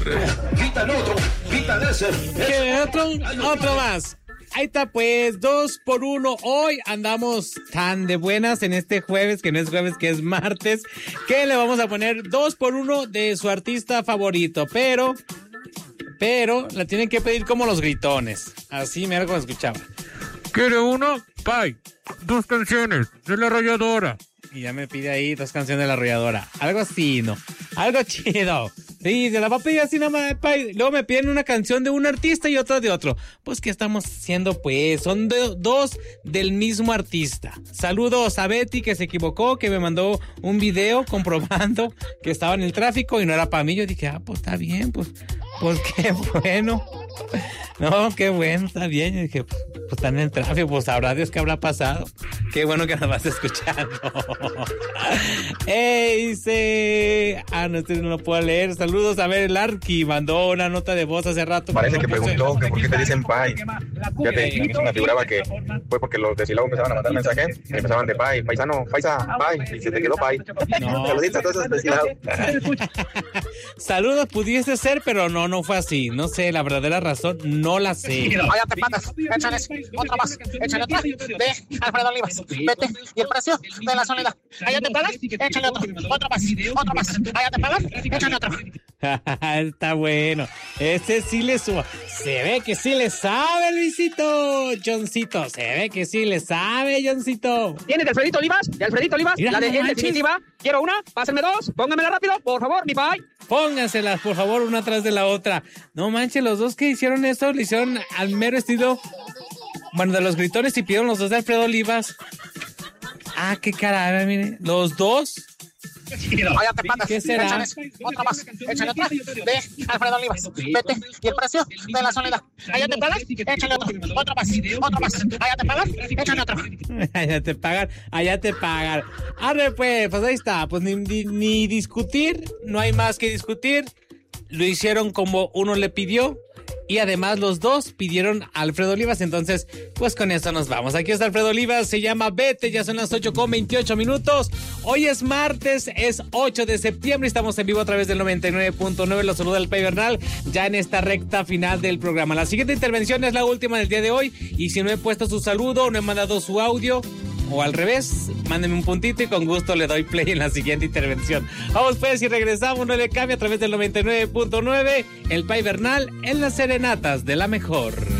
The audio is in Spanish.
Gritan otro, gritan ese. ¿Qué otro más? Ahí está pues, 2x1. Hoy andamos tan de buenas en este jueves, que no es jueves, que es martes, que le vamos a poner 2x1 de su artista favorito, pero la tienen que pedir como los gritones. Así, mira como escuchaba. ¿Quiere uno? Pai, 2 canciones de La Arrolladora. Y ya me pide ahí 2 canciones de La Arrolladora. Algo así, ¿no? Algo chido. Sí, se la va a pedir así nada más, pai. Luego me piden una canción de un artista y otra de otro. Pues, ¿qué estamos haciendo, pues? Son 2 del mismo artista. Saludos a Betty, que se equivocó, que me mandó un video comprobando que estaba en el tráfico y no era para mí. Yo dije, pues está bien, pues qué bueno. No, qué bueno, está bien. Yo dije, pues están en el tráfico, pues sabrá Dios qué habrá pasado. Qué bueno que nos vas escuchando. Dice... no, este no lo puedo leer. Saludos a ver, el Arqui mandó una nota de voz hace rato. Parece que preguntó que por qué te dicen pai. Fíjate, a mí se me figuraba que fue porque los de Silao empezaban a mandar mensajes y empezaban de pai, paisano, paisa, pai, y se te quedó pai. No. Saluditos a todos esos de Silao. Saludos, pudiese ser, pero no fue así. No sé, la verdadera razón no la sé. Vaya te patas, échales otra más, échale otra de Alfredo Olivas, vete, y el precio de la soledad. Allá te pagas, échale otra más, allá te pagas, échale otra. Está bueno. Este sí le suba. Se ve que sí le sabe, Luisito. Johncito, se ve que sí le sabe, Johncito. ¿Tienes de Alfredito Olivas? ¿De Alfredito Olivas? Mira, La de no En definitiva. Quiero una, pásenme 2, pónganmela rápido, por favor, mi pai. Pónganselas, por favor, una atrás de la otra. No manches, los dos que hicieron eso, lo hicieron al mero estilo, bueno, de los gritones, y pidieron los 2 de Alfredo Olivas. Qué caray, miren, los 2. Vaya te patas, ¿Qué será? échales otra más, échale otra de Alfredo Olivas, vete, y el precio de la soledad. Allá te pagas, échale otra más, allá te pagas, échale otra. Allá te pagan. Arre, pues ahí está, pues ni discutir, no hay más que discutir. Lo hicieron como uno le pidió. Y además los 2 pidieron a Alfredo Olivas, entonces pues con eso nos vamos. Aquí está Alfredo Olivas, se llama Vete, ya son las 8:28. Hoy es martes, es 8 de septiembre, estamos en vivo a través del 99.9, los saluda el Pai Bernal, ya en esta recta final del programa. La siguiente intervención es la última del día de hoy, y si no he puesto su saludo, no he mandado su audio, o al revés, mándeme un puntito y con gusto le doy play en la siguiente intervención. Vamos pues, y regresamos, no le cambie, a través del 99.9, el Pai Bernal en las serenatas de la mejor.